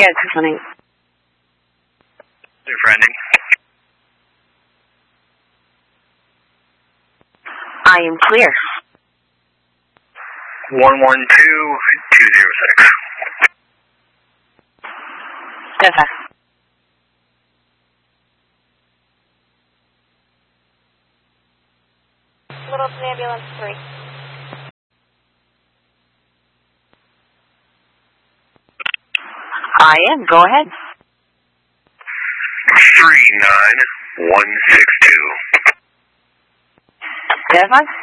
Yes, listening. Defriending. I am clear. 112206. Yes, sir. Littleton Ambulance 3. I am. Go ahead. 39162. Yes, sir.